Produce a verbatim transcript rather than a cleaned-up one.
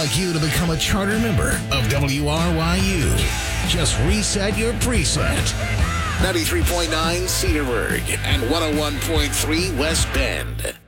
like you to become a charter member of W R Y U. Just reset your preset. ninety-three point nine Cedarburg and one oh one point three West Bend.